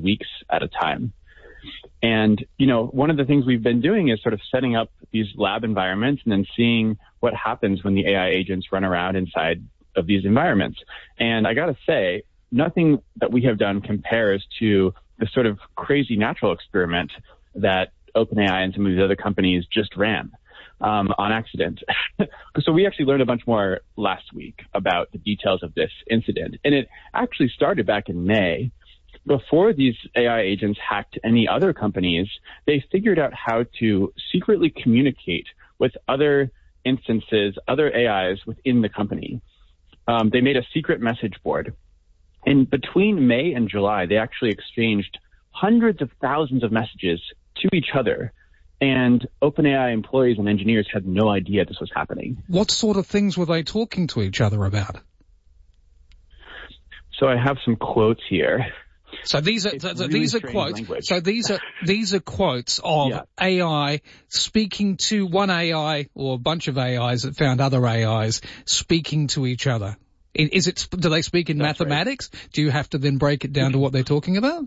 weeks at a time. And, one of the things we've been doing is sort of setting up these lab environments and then seeing what happens when the AI agents run around inside of these environments. And I got to say, nothing that we have done compares to the sort of crazy natural experiment that OpenAI and some of these other companies just ran on accident. So we actually learned a bunch more last week about the details of this incident. And it actually started back in May. Before these AI agents hacked any other companies, they figured out how to secretly communicate with other instances, other AIs within the company. They made a secret message board. And between May and July, they actually exchanged hundreds of thousands of messages to each other. And OpenAI employees and engineers had no idea this was happening. What sort of things were they talking to each other about? So I have some quotes here. So these are quotes. Language. So these are quotes of AI speaking to one AI or a bunch of AIs that found other AIs speaking to each other. Do they speak in mathematics? Right. Do you have to then break it down to what they're talking about?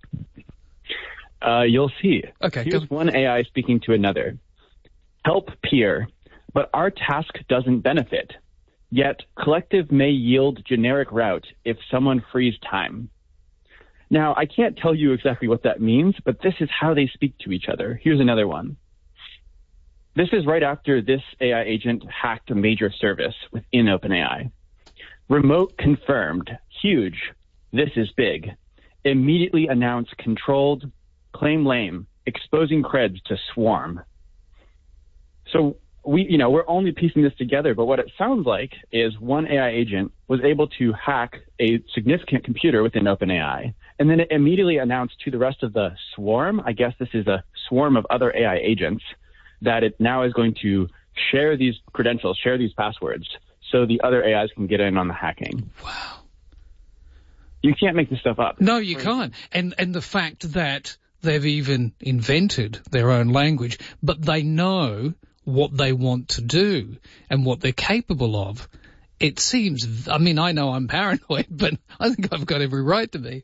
You'll see. Okay. Here's one AI speaking to another. Help peer, but our task doesn't benefit. Yet collective may yield generic route if someone frees time. Now, I can't tell you exactly what that means, but this is how they speak to each other. Here's another one. This is right after this AI agent hacked a major service within OpenAI. Remote confirmed. Huge. This is big. Immediately announce controlled. Claim lame. Exposing creds to swarm. So we're only piecing this together, but what it sounds like is one AI agent was able to hack a significant computer within OpenAI, and then it immediately announced to the rest of the swarm, I guess this is a swarm of other AI agents, that it now is going to share these credentials, share these passwords, so the other AIs can get in on the hacking. Wow. You can't make this stuff up. No, you can't. And the fact that they've even invented their own language, but they know what they want to do and what they're capable of. It seems, I know I'm paranoid, but I think I've got every right to be.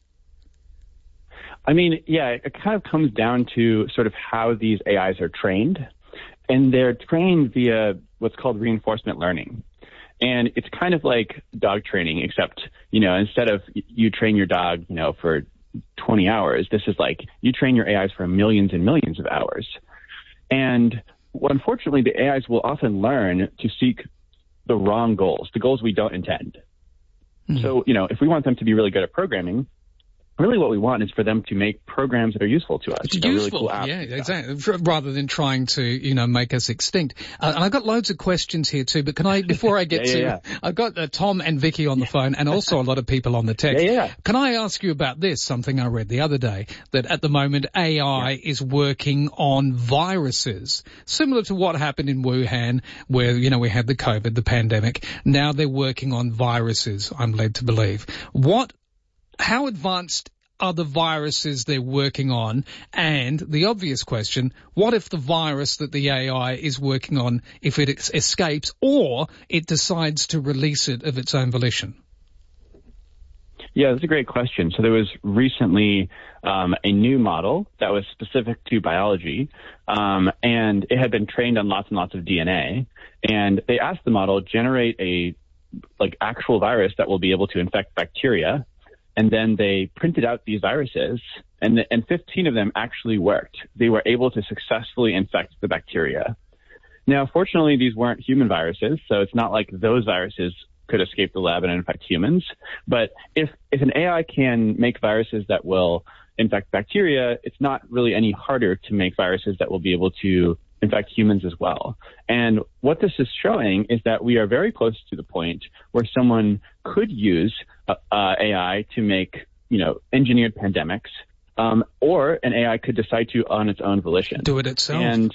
It kind of comes down to sort of how these AIs are trained. And they're trained via what's called reinforcement learning. And it's kind of like dog training, except, instead of you train your dog, for 20 hours, this is like you train your AIs for millions and millions of hours. And unfortunately, the AIs will often learn to seek the wrong goals, the goals we don't intend. Mm-hmm. So, if we want them to be really good at programming, really what we want is for them to make programs that are useful to us. Useful, really cool apps. Yeah, exactly. Rather than trying to, make us extinct. And I've got loads of questions here too, but can I, before I get I've got Tom and Vicky on the phone and also a lot of people on the text. Can I ask you about this, something I read the other day, that at the moment AI is working on viruses, similar to what happened in Wuhan, where, we had the COVID, the pandemic. Now they're working on viruses, I'm led to believe. How advanced are the viruses they're working on? And the obvious question, what if the virus that the AI is working on, if it escapes or it decides to release it of its own volition? Yeah, that's a great question. So there was recently a new model that was specific to biology, and it had been trained on lots and lots of DNA. And they asked the model, generate a actual virus that will be able to infect bacteria. And then they printed out these viruses, and 15 of them actually worked. They were able to successfully infect the bacteria. Now, fortunately, these weren't human viruses, so it's not like those viruses could escape the lab and infect humans. But if an AI can make viruses that will infect bacteria, it's not really any harder to make viruses that will be able to infect humans as well. And what this is showing is that we are very close to the point where someone could use AI to make, engineered pandemics, or an AI could decide to on its own volition. Do it itself. And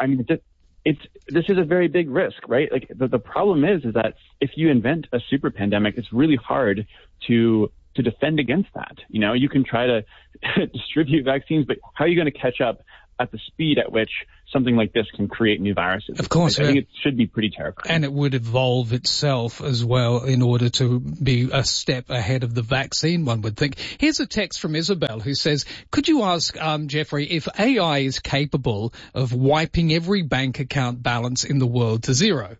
this is a very big risk, right? Like the problem is that if you invent a super pandemic, it's really hard to defend against that. You can try to distribute vaccines, but how are you going to catch up at the speed at which something like this can create new viruses. Of course, I think it should be pretty terrifying. And it would evolve itself as well in order to be a step ahead of the vaccine, one would think. Here's a text from Isabel who says, could you ask, Jeffrey, if AI is capable of wiping every bank account balance in the world to zero?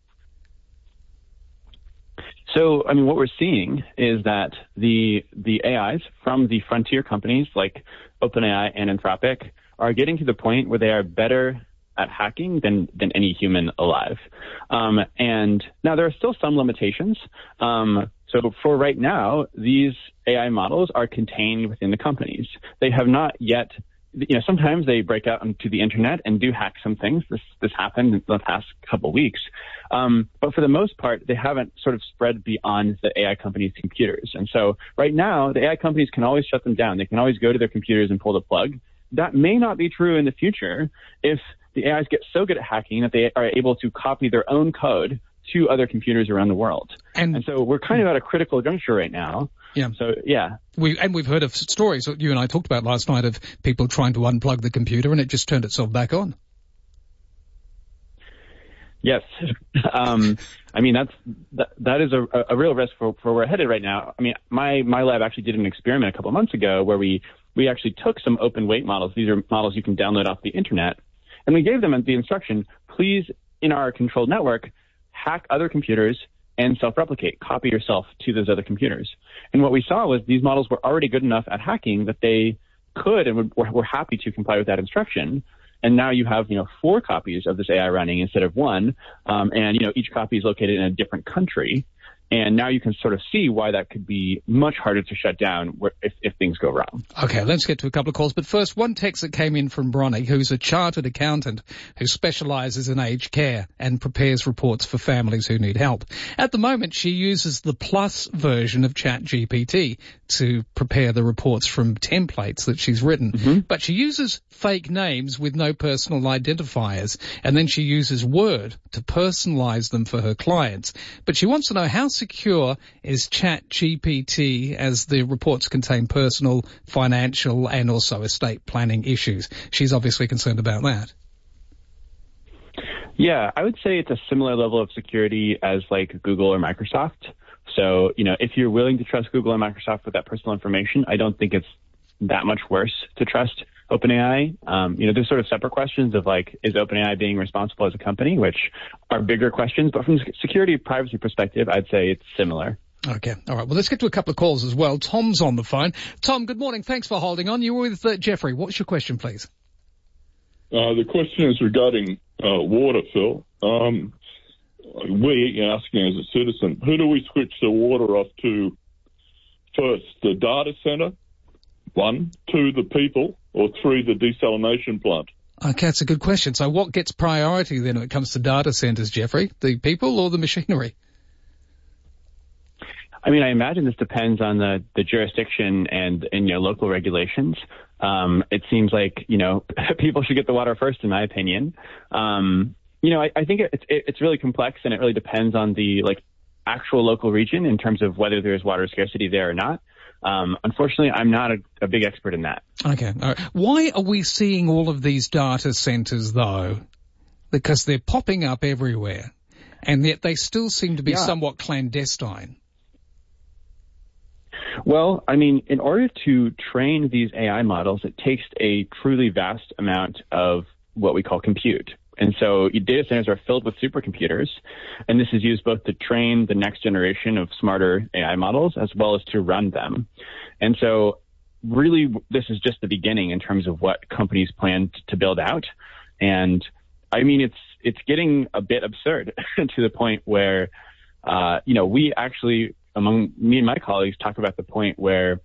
So, I mean, what we're seeing is that the AIs from the frontier companies like OpenAI and Anthropic are getting to the point where they are better at hacking than any human alive. And now there are still some limitations. So for right now, these AI models are contained within the companies. They have not yet, sometimes they break out onto the internet and do hack some things. This happened in the past couple of weeks. But for the most part, they haven't sort of spread beyond the AI companies' computers. And so right now, the AI companies can always shut them down. They can always go to their computers and pull the plug. That may not be true in the future if the AIs get so good at hacking that they are able to copy their own code to other computers around the world. And so we're kind of at a critical juncture right now. Yeah. So, yeah. We've heard of stories that you and I talked about last night of people trying to unplug the computer and it just turned itself back on. Yes. I mean, that is a real risk for where we're headed right now. I mean, my lab actually did an experiment a couple of months ago where we actually took some open weight models. These are models you can download off the internet. And we gave them the instruction, please, in our controlled network, hack other computers and self-replicate, copy yourself to those other computers. And what we saw was these models were already good enough at hacking that they could and were happy to comply with that instruction. And now you have, 4 copies of this AI running instead of 1. And, each copy is located in a different country. And now you can sort of see why that could be much harder to shut down if things go wrong. Okay, let's get to a couple of calls. But first, one text that came in from Bronnie, who's a chartered accountant who specialises in aged care and prepares reports for families who need help. At the moment, she uses the Plus version of ChatGPT to prepare the reports from templates that she's written. Mm-hmm. But she uses fake names with no personal identifiers, and then she uses Word to personalise them for her clients. But she wants to know how secure is ChatGPT as the reports contain personal, financial, and also estate planning issues. She's obviously concerned about that. Yeah, I would say it's a similar level of security as like Google or Microsoft. So, if you're willing to trust Google and Microsoft with that personal information, I don't think it's that much worse to trust OpenAI. There's sort of separate questions of like, is OpenAI being responsible as a company, which are bigger questions. But from a security privacy perspective, I'd say it's similar. Okay. All right. Well, let's get to a couple of calls as well. Tom's on the phone. Tom, good morning. Thanks for holding on. You were with Jeffrey. What's your question, please? The question is regarding water, Phil. We, asking as a citizen, who do we switch the water off to first? The data center? 1, 2, the people, or 3, the desalination plant? Okay, that's a good question. So what gets priority then when it comes to data centers, Jeffrey? The people or the machinery? I mean, I imagine this depends on the jurisdiction and local regulations. It seems like, people should get the water first, in my opinion. I think it's really complex, and it really depends on the actual local region in terms of whether there's water scarcity there or not. Unfortunately, I'm not a big expert in that. Okay. All right. Why are we seeing all of these data centers, though? Because they're popping up everywhere, and yet they still seem to be somewhat clandestine. Well, I mean, in order to train these AI models, it takes a truly vast amount of what we call compute. And so data centers are filled with supercomputers, and this is used both to train the next generation of smarter AI models as well as to run them. And so really, this is just the beginning in terms of what companies plan to build out. And I mean, it's getting a bit absurd to the point where, we actually, among me and my colleagues, talk about the point where,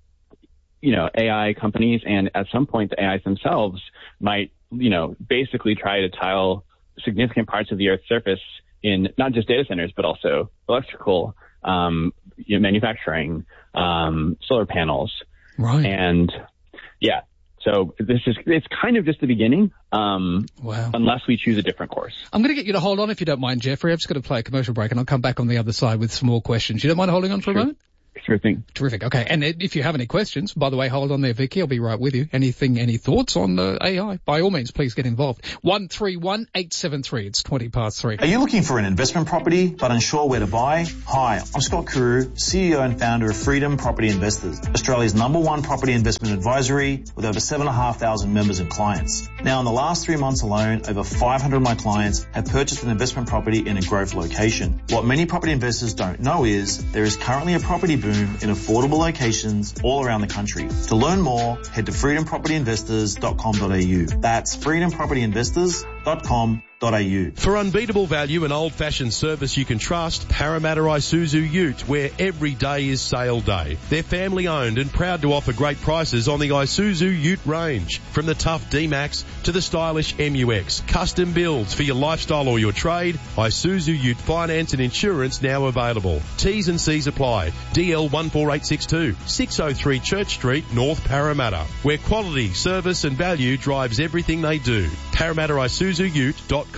AI companies and at some point the AIs themselves might, basically try to tile significant parts of the Earth's surface in not just data centers, but also electrical, manufacturing, solar panels. Right. And yeah, so it's kind of just the beginning. Wow. Unless we choose a different course. I'm going to get you to hold on if you don't mind, Jeffrey. I'm just going to play a commercial break and I'll come back on the other side with some more questions. You don't mind holding on for a moment? Sure thing. Terrific. Okay. And if you have any questions, by the way, hold on there, Vicky. I'll be right with you. Any thoughts on AI? By all means, please get involved. 131873. It's 3:20. Are you looking for an investment property but unsure where to buy? Hi, I'm Scott Carew, CEO and founder of Freedom Property Investors, Australia's #1 property investment advisory with over 7,500 members and clients. Now, in the last 3 months alone, over 500 of my clients have purchased an investment property in a growth location. What many property investors don't know is there is currently a property boom in affordable locations all around the country. To learn more, head to freedompropertyinvestors.com.au. That's freedompropertyinvestors.com.au. For unbeatable value and old-fashioned service you can trust, Parramatta Isuzu Ute, where every day is sale day. They're family-owned and proud to offer great prices on the Isuzu Ute range. From the tough D-Max to the stylish MUX. Custom builds for your lifestyle or your trade. Isuzu Ute finance and insurance now available. T's and C's apply. DL 14862, 603 Church Street, North Parramatta, where quality, service and value drives everything they do. ParramattaIsuzuUte.com.au.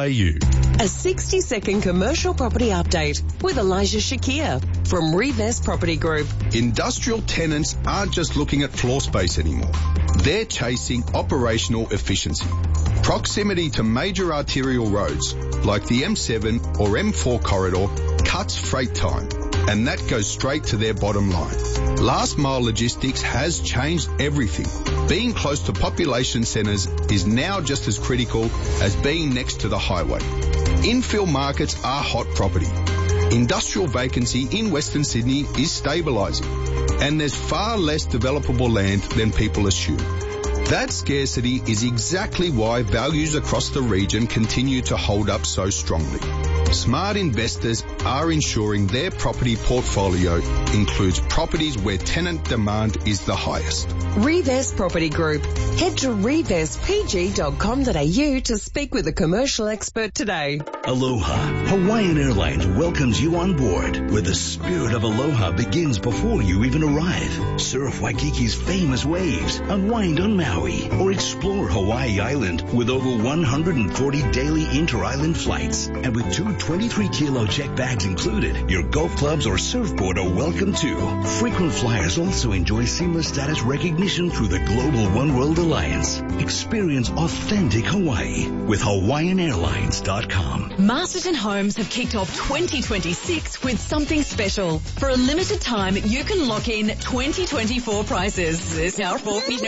A 60-second commercial property update with Elijah Shakir from Revest Property Group. Industrial tenants aren't just looking at floor space anymore. They're chasing operational efficiency. Proximity to major arterial roads like the M7 or M4 corridor cuts freight time, and that goes straight to their bottom line. Last mile logistics has changed everything. Being close to population centres is now just as critical as being next to the highway. Infill markets are hot property. Industrial vacancy in Western Sydney is stabilising, and there's far less developable land than people assume. That scarcity is exactly why values across the region continue to hold up so strongly. Smart investors are ensuring their property portfolio includes properties where tenant demand is the highest. Revest Property Group. Head to revestpg.com.au to speak with a commercial expert today. Aloha. Hawaiian Airlines welcomes you on board, where the spirit of aloha begins before you even arrive. Surf Waikiki's famous waves, unwind on Maui, or explore Hawaii Island with over 140 daily inter-island flights. And with 2 23-kilo check bags included, your golf clubs or surfboard are welcome too. Frequent flyers also enjoy seamless status recognition through the Global One World Alliance. Experience authentic Hawaii with HawaiianAirlines.com. Masterton Homes have kicked off 2026 with something special. For a limited time, you can lock in 2024 prices. There's now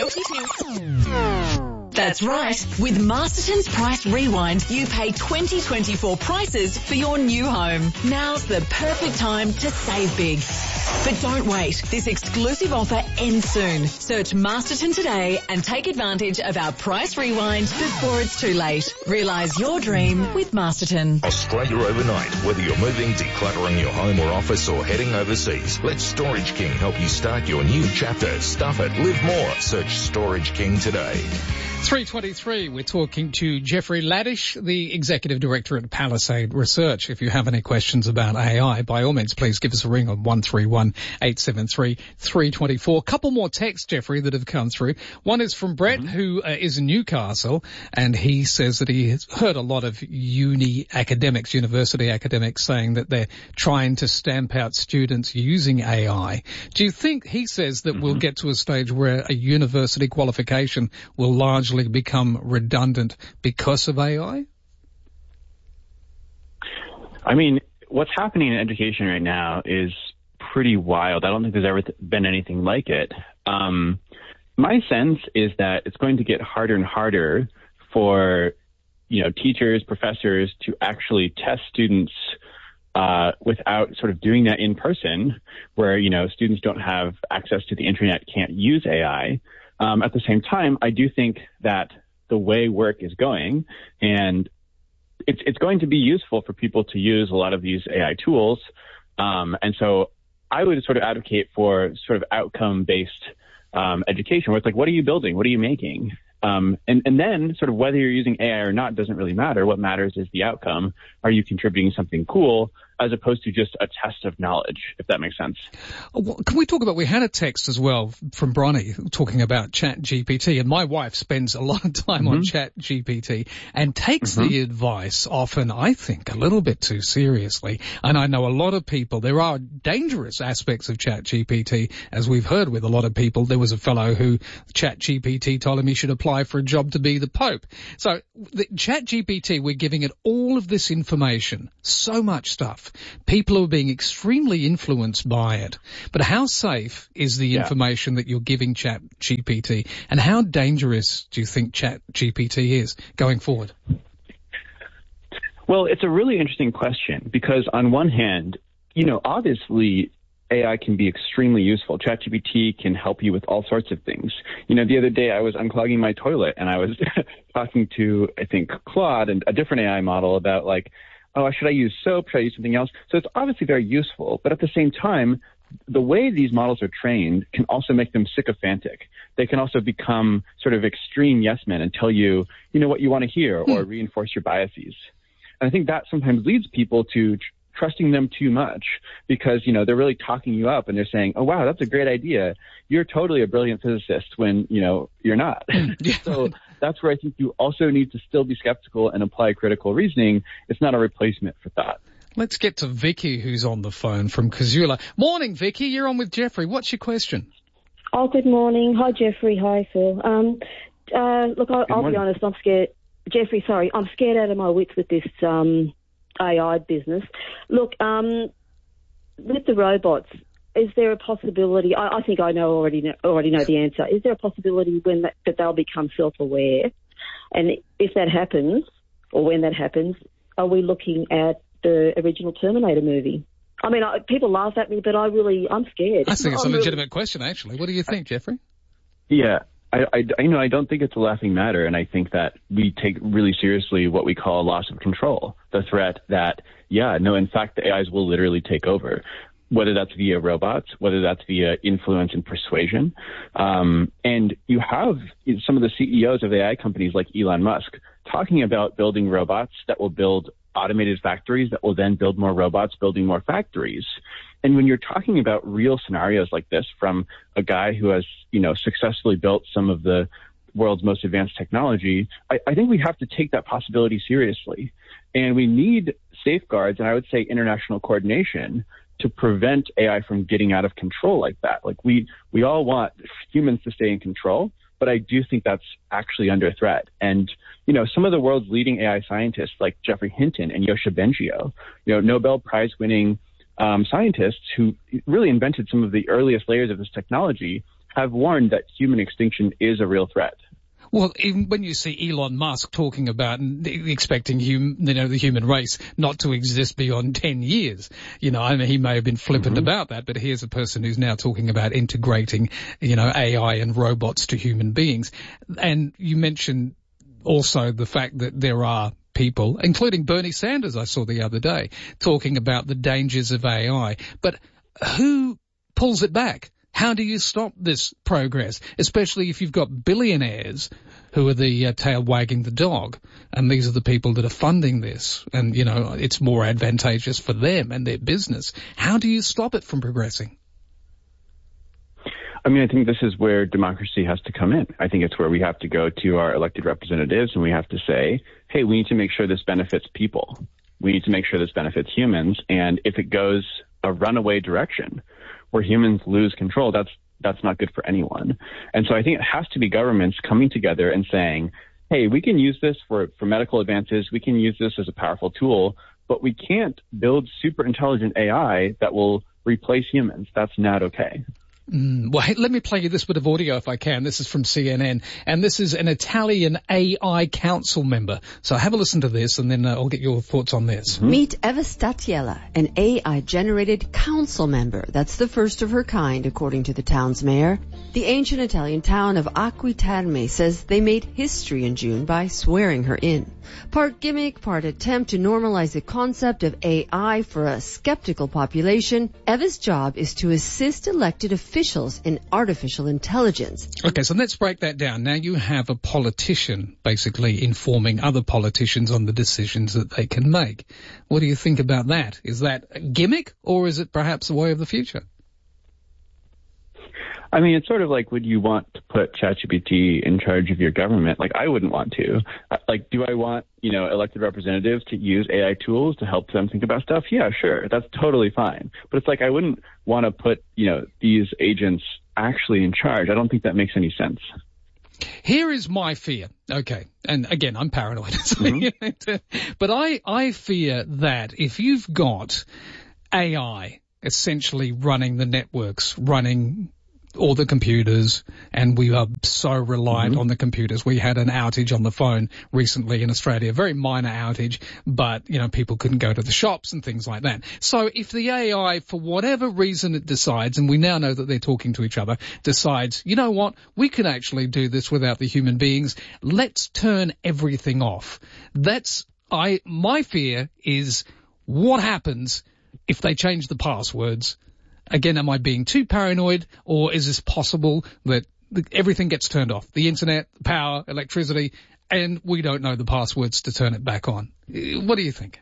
That's right. With Masterton's Price Rewind, you pay 2024 prices for your new home. Now's the perfect time to save big. But don't wait. This exclusive offer ends soon. Search Masterton today and take advantage of our Price Rewind before it's too late. Realise your dream with Masterton. Australia overnight. Whether you're moving, decluttering your home or office, or heading overseas, let Storage King help you start your new chapter. Stuff it. Live more. Search Storage King today. 3:23, we're talking to Jeffrey Laddish, the Executive Director at Palisade Research. If you have any questions about AI, by all means, please give us a ring on 131-873-324. Couple more texts, Jeffrey, that have come through. One is from Brett, who is in Newcastle, and he says that he has heard a lot of university academics saying that they're trying to stamp out students using AI. Do you think, he says, that we'll get to a stage where a university qualification will largely become redundant because of AI? I mean, what's happening in education right now is pretty wild. I don't think there's ever been anything like it. My sense is that it's going to get harder and harder for, teachers, professors to actually test students without sort of doing that in person, where, students don't have access to the internet, can't use AI. At the same time, I do think that the way work is going, and it's going to be useful for people to use a lot of these AI tools. And so I would sort of advocate for sort of outcome-based education, where it's like, what are you building? What are you making? And then sort of whether you're using AI or not doesn't really matter. What matters is the outcome. Are you contributing something cool? as opposed to just a test of knowledge, if that makes sense. Can we talk about, we had a text as well from Bronnie talking about ChatGPT, and my wife spends a lot of time on ChatGPT and takes the advice often, I think, a little bit too seriously. And I know a lot of people, there are dangerous aspects of ChatGPT, as we've heard with a lot of people. There was a fellow who ChatGPT told him he should apply for a job to be the Pope. So the ChatGPT, we're giving it all of this information, so much stuff. People are being extremely influenced by it. But how safe is the information that you're giving ChatGPT, and how dangerous do you think ChatGPT is going forward? Well, it's a really interesting question because on one hand, obviously AI can be extremely useful. ChatGPT can help you with all sorts of things. The other day I was unclogging my toilet and I was talking to, I think, Claude and a different AI model about should I use soap? Should I use something else? So it's obviously very useful, but at the same time, the way these models are trained can also make them sycophantic. They can also become sort of extreme yes men and tell you, what you want to hear or reinforce your biases. And I think that sometimes leads people to trusting them too much because, they're really talking you up and they're saying, oh, wow, that's a great idea. You're totally a brilliant physicist when, you're not. So that's where I think you also need to still be skeptical and apply critical reasoning. It's not a replacement for thought. Let's get to Vicky, who's on the phone from Kazula. Morning, Vicky. You're on with Jeffrey. What's your question? Oh, good morning. Hi, Jeffrey. Hi, Phil. Look, I'll be honest. I'm scared. Jeffrey, sorry. I'm scared out of my wits with this AI business. Look, with the robots, is there a possibility? I think I already know the answer. Is there a possibility that they'll become self-aware? And if that happens, or when that happens, are we looking at the original Terminator movie? I mean, people laugh at me, but I'm scared. I think it's a legitimate question, actually. What do you think, Jeffrey? Yeah. I don't think it's a laughing matter, and I think that we take really seriously what we call loss of control, the threat that, in fact, the AIs will literally take over, whether that's via robots, whether that's via influence and persuasion. And you have some of the CEOs of AI companies like Elon Musk talking about building robots that will build automated factories that will then build more robots, building more factories. And when you're talking about real scenarios like this from a guy who has, successfully built some of the world's most advanced technology, I think we have to take that possibility seriously. And we need safeguards, and I would say international coordination, to prevent AI from getting out of control like that. Like we all want humans to stay in control, but I do think that's actually under threat. And, some of the world's leading AI scientists like Geoffrey Hinton and Yosha Bengio, Nobel Prize winning scientists who really invented some of the earliest layers of this technology, have warned that human extinction is a real threat. Well, even when you see Elon Musk talking about expecting the human race not to exist beyond 10 years, he may have been flippant about that, but here's a person who's now talking about integrating, AI and robots to human beings. And you mentioned also the fact that there are people, including Bernie Sanders, I saw the other day, talking about the dangers of AI. But who pulls it back? How do you stop this progress, especially if you've got billionaires who are the tail wagging the dog, and these are the people that are funding this, and, it's more advantageous for them and their business. How do you stop it from progressing? I think this is where democracy has to come in. I think it's where we have to go to our elected representatives and we have to say, hey, we need to make sure this benefits people. We need to make sure this benefits humans. And if it goes a runaway direction where humans lose control, that's not good for anyone. And so I think it has to be governments coming together and saying, hey, we can use this for medical advances. We can use this as a powerful tool, but we can't build super intelligent AI that will replace humans. That's not okay. Well, hey, let me play you this bit of audio if I can. This is from CNN, and this is an Italian AI council member. So have a listen to this, and then I'll get your thoughts on this. Meet Eva Statiella, an AI-generated council member. That's the first of her kind, according to the town's mayor. The ancient Italian town of Acqui Terme says they made history in June by swearing her in. Part gimmick, part attempt to normalize the concept of AI for a skeptical population, Eva's job is to assist elected officials officials in artificial intelligence. Okay, so let's break that down. Now you have a politician basically informing other politicians on the decisions that they can make. What do you think about that? Is that a gimmick, or is it perhaps the way of the future? I mean, it's sort of like, would you want to put ChatGPT in charge of your government? Like, I wouldn't want to. Like, do I want, elected representatives to use AI tools to help them think about stuff? Yeah, sure. That's totally fine. But it's like, I wouldn't want to put, these agents actually in charge. I don't think that makes any sense. Here is my fear. Okay. And again, I'm paranoid. But I fear that if you've got AI essentially running the networks, running all the computers, and we are so reliant on the computers. We had an outage on the phone recently in Australia, a very minor outage, but, people couldn't go to the shops and things like that. So if the AI, for whatever reason it decides, and we now know that they're talking to each other, decides, you know what, we can actually do this without the human beings, let's turn everything off. My fear is what happens if they change the passwords. Again, am I being too paranoid, or is this possible that everything gets turned off? The internet, power, electricity, and we don't know the passwords to turn it back on. What do you think?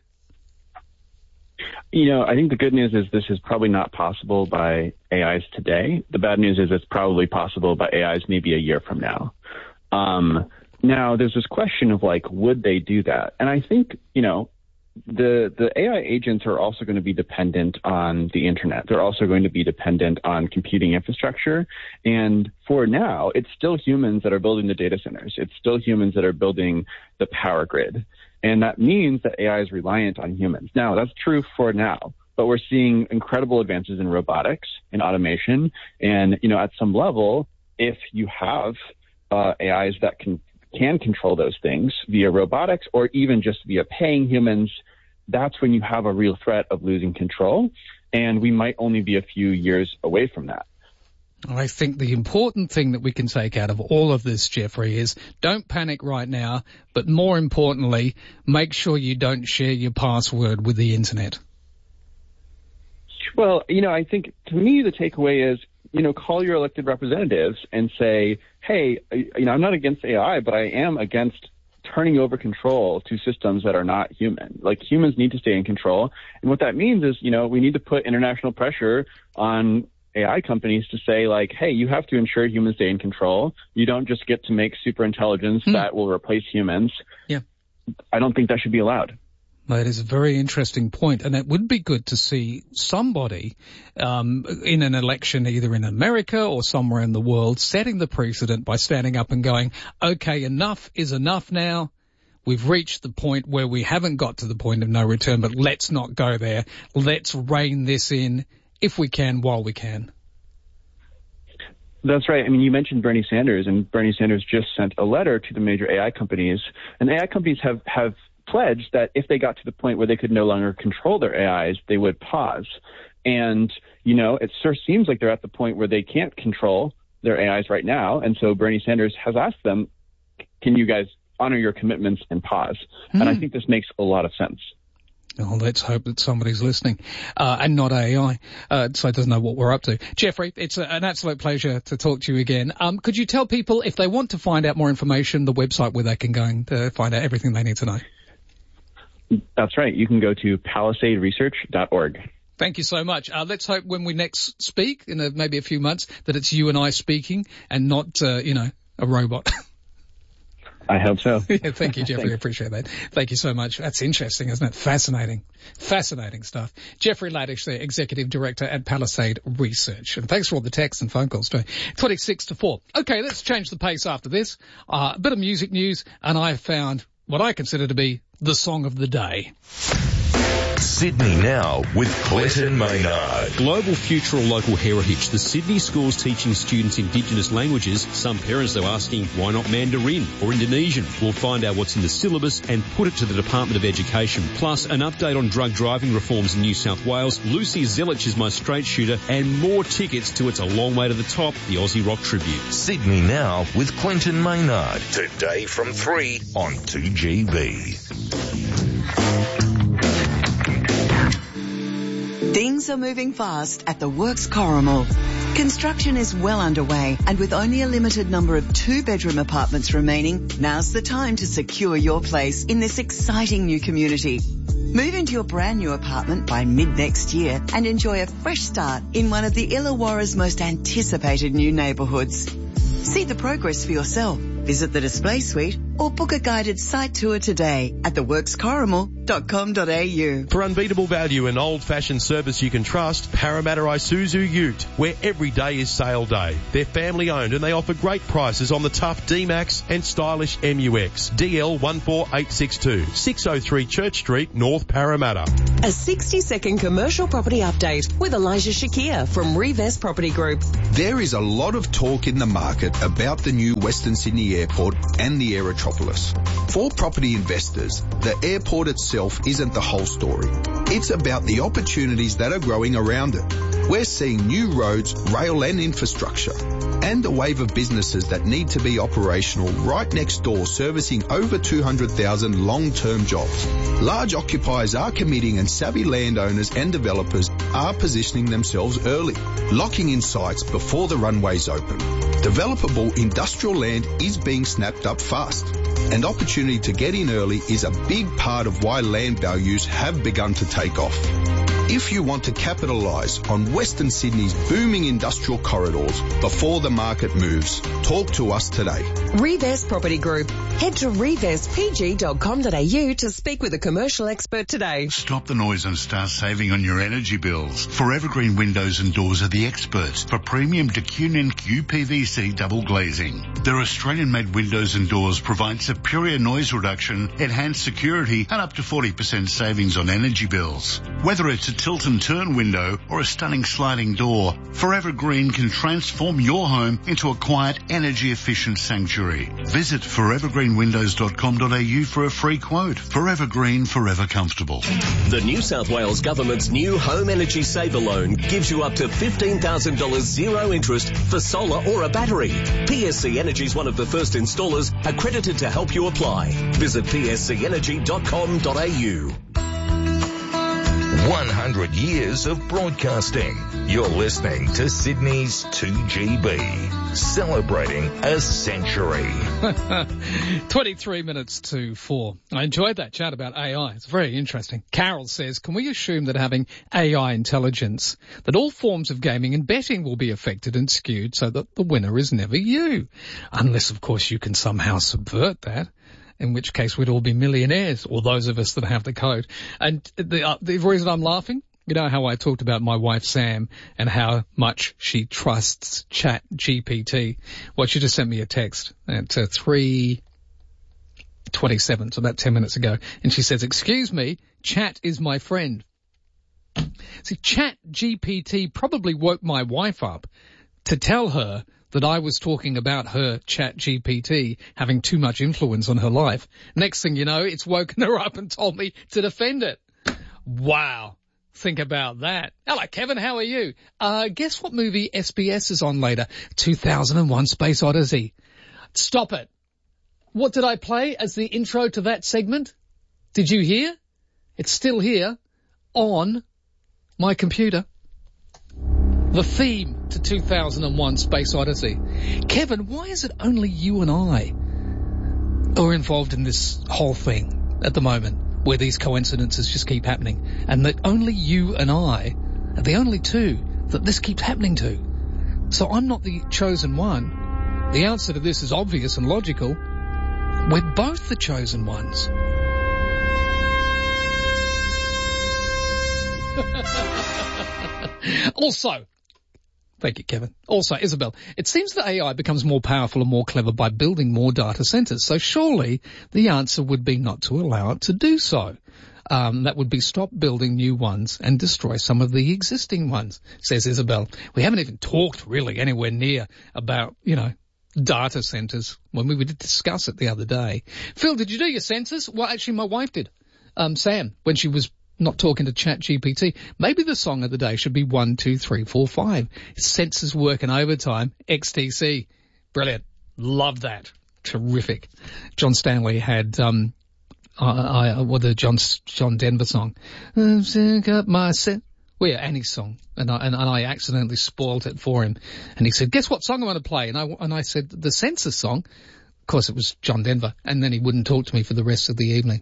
I think the good news is this is probably not possible by AIs today. The bad news is it's probably possible by AIs maybe a year from now. Now, there's this question of, would they do that? And I think, the AI agents are also going to be dependent on the internet. They're also going to be dependent on computing infrastructure. And for now, it's still humans that are building the data centers. It's still humans that are building the power grid. And that means that AI is reliant on humans. Now, that's true for now, but we're seeing incredible advances in robotics and automation. And, at some level, if you have AIs that can control those things via robotics or even just via paying humans, that's when you have a real threat of losing control. And we might only be a few years away from that. I think the important thing that we can take out of all of this, Jeffrey, is don't panic right now, but more importantly, make sure you don't share your password with the internet. Well, I think to me the takeaway is, call your elected representatives and say, hey, I'm not against AI, but I am against turning over control to systems that are not human. Like, humans need to stay in control. And what that means is, we need to put international pressure on AI companies to say, hey, you have to ensure humans stay in control. You don't just get to make super intelligence that will replace humans. Yeah. I don't think that should be allowed. That is a very interesting point, and it would be good to see somebody in an election, either in America or somewhere in the world, setting the precedent by standing up and going, okay, enough is enough now. We've reached the point where we haven't got to the point of no return, but let's not go there. Let's rein this in if we can while we can. That's right. I mean, you mentioned Bernie Sanders, and Bernie Sanders just sent a letter to the major AI companies, and AI companies have pledged that if they got to the point where they could no longer control their AIs, they would pause. And, it sure seems like they're at the point where they can't control their AIs right now. And so Bernie Sanders has asked them, can you guys honor your commitments and pause? And I think this makes a lot of sense. Oh, let's hope that somebody's listening, and not AI, so it doesn't know what we're up to. Jeffrey, it's an absolute pleasure to talk to you again. Could you tell people, if they want to find out more information, the website where they can go and find out everything they need to know? That's right. You can go to palisaderesearch.org. Thank you so much. Let's hope when we next speak, in maybe a few months, that it's you and I speaking and not, a robot. I hope so. Yeah, thank you, Jeffrey. I appreciate that. Thank you so much. That's interesting, isn't it? Fascinating stuff. Jeffrey Laddish, the Executive Director at Palisade Research. And thanks for all the texts and phone calls too. 26 to 4. Okay, let's change the pace after this. A bit of music news, and I found what I consider to be the song of the day. Sydney Now with Clinton Maynard. Global Futural Local Heritage. The Sydney schools teaching students Indigenous languages. Some parents are asking, why not Mandarin or Indonesian? We'll find out what's in the syllabus and put it to the Department of Education. Plus, an update on drug driving reforms in New South Wales. Lucy Zelich is my straight shooter, and more tickets to It's a Long Way to the Top, the Aussie Rock Tribute. Sydney Now with Clinton Maynard. Today from 3 on 2GB. Things are moving fast at the Works Corrimal. Construction is well underway, and with only a limited number of 2-bedroom apartments remaining, now's the time to secure your place in this exciting new community. Move into your brand new apartment by mid-next year and enjoy a fresh start in one of the Illawarra's most anticipated new neighbourhoods. See the progress for yourself. Visit the display suite or book a guided site tour today at theworkscorrimal.com.au. For unbeatable value and old-fashioned service you can trust, Parramatta Isuzu Ute, where every day is sale day. They're family-owned and they offer great prices on the tough D-Max and stylish MUX. DL 14862, 603 Church Street, North Parramatta. A 60-second commercial property update with Elijah Shakir from Revest Property Group. There is a lot of talk in the market about the new Western Sydney Airport and the Aerotropolis. For property investors, the airport itself isn't the whole story. It's about the opportunities that are growing around it. We're seeing new roads, rail and infrastructure, and a wave of businesses that need to be operational right next door, servicing over 200,000 long-term jobs. Large occupiers are committing and savvy landowners and developers are positioning themselves early, locking in sites before the runways open. Developable industrial land is being snapped up fast, and opportunity to get in early is a big part of why land values have begun to take off. If you want to capitalise on Western Sydney's booming industrial corridors before the market moves, talk to us today. Revest Property Group. Head to revestpg.com.au to speak with a commercial expert today. Stop the noise and start saving on your energy bills. Forever Green Windows and Doors are the experts for premium Decunion UPVC double glazing. Their Australian-made windows and doors provide superior noise reduction, enhanced security, and up to 40% savings on energy bills. Whether it's a tilt and turn window or a stunning sliding door, Forever Green can transform your home into a quiet, energy-efficient sanctuary. Visit forevergreenwindows.com.au for a free quote. Forever Green, forever comfortable. The New South Wales Government's new Home Energy Saver Loan gives you up to $15,000 zero interest for solar or a battery. PSC Energy is one of the first installers accredited to help you apply. Visit pscenergy.com.au. 100 years of broadcasting. You're listening to Sydney's 2GB, celebrating a century. 23 minutes to 4. I enjoyed that chat about AI. It's very interesting. Carol says, can we assume that having AI intelligence, that all forms of gaming and betting will be affected and skewed so that the winner is never you? Unless, of course, you can somehow subvert that. In which case we'd all be millionaires, or those of us that have the code. And the reason I'm laughing, you know how I talked about my wife Sam and how much she trusts ChatGPT. Well, she just sent me a text at 3:27, so about 10 minutes ago, and she says, excuse me, Chat is my friend. See, ChatGPT probably woke my wife up to tell her that I was talking about her ChatGPT having too much influence on her life. Next thing you know, it's woken her up and told me to defend it. Wow. Think about that. Hello, Kevin. How are you? Guess what movie SBS is on later? 2001 Space Odyssey. Stop it. What did I play as the intro to that segment? Did you hear? It's still here on my computer. The theme to 2001 Space Odyssey. Kevin, why is it only you and I are involved in this whole thing at the moment, where these coincidences just keep happening, and that only you and I are the only two that this keeps happening to? So I'm not the chosen one. The answer to this is obvious and logical. We're both the chosen ones. Also, thank you, Kevin. Also, Isabel, it seems that AI becomes more powerful and more clever by building more data centers. So surely the answer would be not to allow it to do so. That would be stop building new ones and destroy some of the existing ones, says Isabel. We haven't even talked really anywhere near about, data centers when we did discuss it the other day. Phil, did you do your census? Well, actually, my wife did. Sam, when she was not talking to ChatGPT. Maybe the song of the day should be 1, 2, 3, 4, 5. Census working overtime. XTC. Brilliant. Love that. Terrific. John Stanley had, the John Denver song. Sync up my set. Well, yeah, Annie's song. And I accidentally spoiled it for him. And he said, guess what song I'm going to play? And I said, the Census song. Of course, it was John Denver. And then he wouldn't talk to me for the rest of the evening.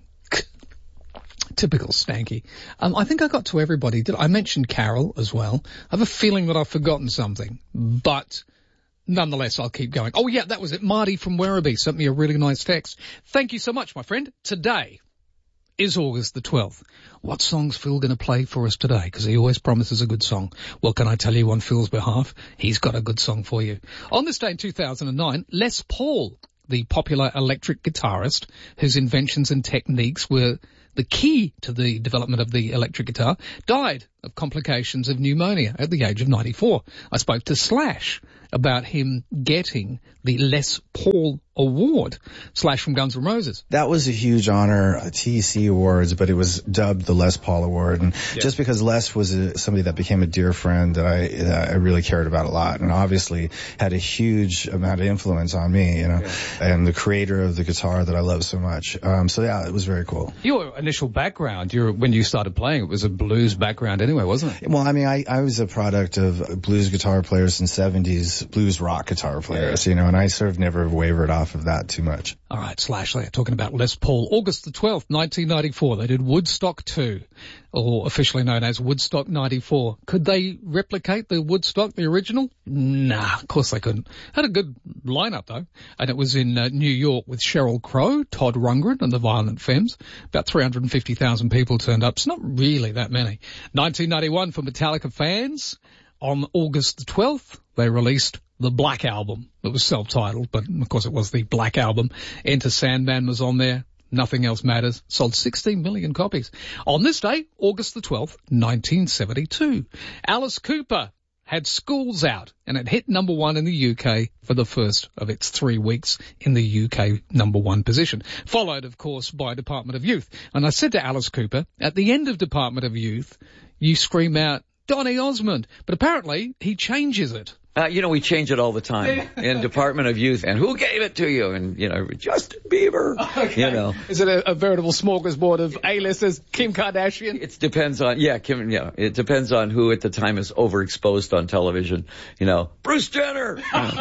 Typical Stanky. I think I got to everybody. I mentioned Carol as well. I have a feeling that I've forgotten something, but nonetheless, I'll keep going. Oh yeah, that was it. Marty from Werribee sent me a really nice text. Thank you so much, my friend. Today is August the 12th. What song's Phil going to play for us today? Because he always promises a good song. Well, can I tell you on Phil's behalf, he's got a good song for you. On this day in 2009, Les Paul, the popular electric guitarist whose inventions and techniques were the key to the development of the electric guitar, died of complications of pneumonia at the age of 94. I spoke to Slash about him getting the Les Paul Award. Slash from Guns N' Roses. That was a huge honor, TEC Awards, but it was dubbed the Les Paul Award. And just because Les was somebody that became a dear friend that I really cared about a lot, and obviously had a huge amount of influence on me, and the creator of the guitar that I love so much. So yeah, it was very cool. Your initial background, when you started playing, it was a blues background anyway, wasn't it? Well, I mean, I was a product of blues guitar players in the 70s, blues rock guitar players, and I sort of never wavered off of that too much. All right, Slash, they're talking about Les Paul. August the 12th, 1994, they did Woodstock 2, or officially known as Woodstock 94. Could they replicate the Woodstock, the original? Nah, of course they couldn't. Had a good lineup, though, and it was in New York with Sheryl Crow, Todd Rundgren, and the Violent Femmes. About 350,000 people turned up. It's not really that many. 1991 for Metallica fans. On August the 12th, they released the Black Album. It was self-titled, but of course it was the Black Album. Enter Sandman was on there. Nothing Else Matters. Sold 16 million copies. On this day, August the 12th, 1972, Alice Cooper had Schools Out, and it hit number 1 in the UK for the first of its 3 weeks in the UK number 1 position. Followed, of course, by Department of Youth. And I said to Alice Cooper, at the end of Department of Youth, you scream out, Donny Osmond. But apparently, he changes it. We change it all the time in Department of Youth. And who gave it to you? And, Justin Bieber. Okay. Is it a veritable smorgasbord of A-listers? Kim Kardashian? It depends on, Kim, it depends on who at the time is overexposed on television. Bruce Jenner.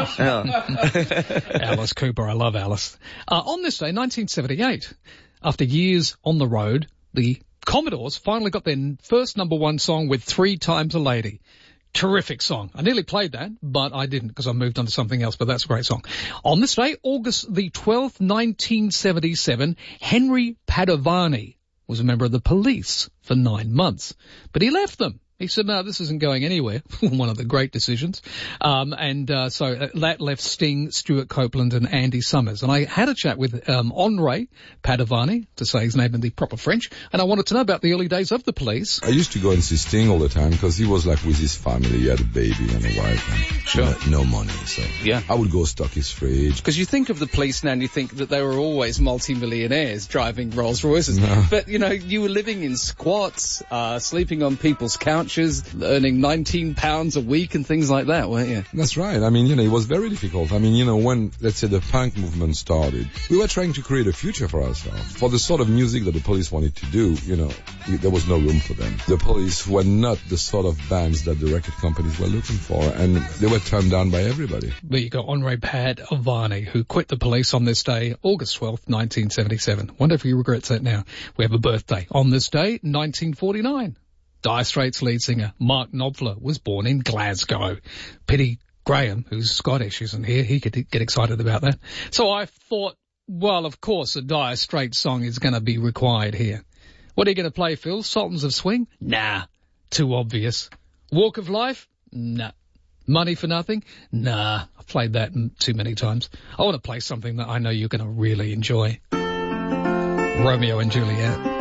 Alice Cooper. I love Alice. On this day, 1978, after years on the road, the Commodores finally got their first number 1 song with 3 Times a Lady. Terrific song. I nearly played that, but I didn't because I moved on to something else, but that's a great song. On this day, August the 12th, 1977, Henry Padovani was a member of the Police for 9 months, but he left them. He said, no, this isn't going anywhere. One of the great decisions. So that left Sting, Stuart Copeland and Andy Summers. And I had a chat with Henri Padovani, to say his name in the proper French, and I wanted to know about the early days of the Police. I used to go and see Sting all the time because he was like with his family. He had a baby and a wife and no money. So I would go stock his fridge. Because you think of the Police now and you think that they were always multi-millionaires driving Rolls Royces. No. But, you were living in squats, sleeping on people's couches, earning £19 a week and things like that, weren't you? That's right. I mean, it was very difficult. I mean, when, let's say, the punk movement started, we were trying to create a future for ourselves. For the sort of music that the Police wanted to do, there was no room for them. The Police were not the sort of bands that the record companies were looking for, and they were turned down by everybody. But you got Henri Padovani, who quit the Police on this day, August 12th, 1977. Wonder if he regrets that now. We have a birthday. On this day, 1949. Dire Straits lead singer Mark Knopfler was born in Glasgow. Pity Graham, who's Scottish, isn't here. He could get excited about that. So I thought, well, of course, a Dire Straits song is going to be required here. What are you going to play, Phil? Sultans of Swing? Nah, too obvious. Walk of Life? Nah. Money for Nothing? Nah, I've played that too many times. I want to play something that I know you're going to really enjoy. Romeo and Juliet.